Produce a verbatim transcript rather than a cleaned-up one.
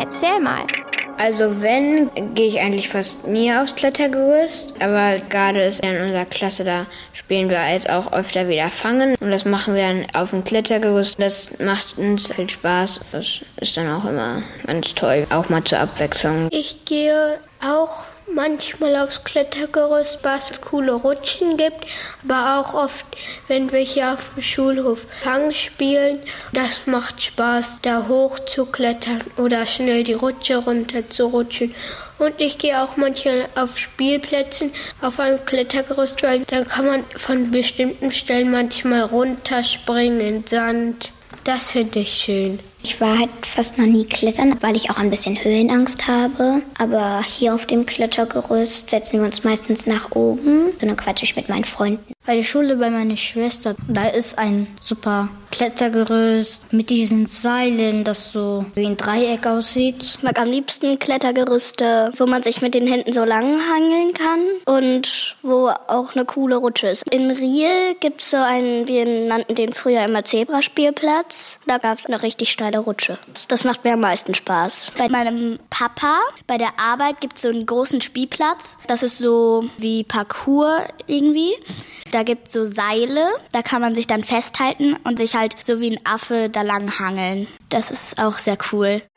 Erzähl mal. Also wenn, gehe ich eigentlich fast nie aufs Klettergerüst, aber gerade ist in unserer Klasse, da spielen wir jetzt auch öfter wieder Fangen und das machen wir dann auf dem Klettergerüst. Das macht uns halt Spaß, das ist dann auch immer ganz toll, auch mal zur Abwechslung. Ich gehe auch manchmal aufs Klettergerüst, was es coole Rutschen gibt, aber auch oft, wenn wir hier auf dem Schulhof Fang spielen, das macht Spaß, da hoch zu klettern oder schnell die Rutsche runter zu rutschen. Und ich gehe auch manchmal auf Spielplätzen auf einem Klettergerüst, weil dann kann man von bestimmten Stellen manchmal runterspringen in Sand. Das finde ich schön. Ich war halt fast noch nie klettern, weil ich auch ein bisschen Höhenangst habe. Aber hier auf dem Klettergerüst setzen wir uns meistens nach oben und dann quatsche ich mit meinen Freunden. Bei der Schule bei meiner Schwester, da ist ein super Klettergerüst mit diesen Seilen, das so wie ein Dreieck aussieht. Ich mag am liebsten Klettergerüste, wo man sich mit den Händen so lang hangeln kann und wo auch eine coole Rutsche ist. In Riel gibt es so einen, wir nannten den früher immer Zebraspielplatz. Da gab es eine richtig steile Rutsche. Das macht mir am meisten Spaß. Bei meinem Papa, bei der Arbeit, gibt es so einen großen Spielplatz. Das ist so wie Parkour irgendwie. Da gibt es so Seile, da kann man sich dann festhalten und sich halt so wie ein Affe da lang hangeln. Das ist auch sehr cool.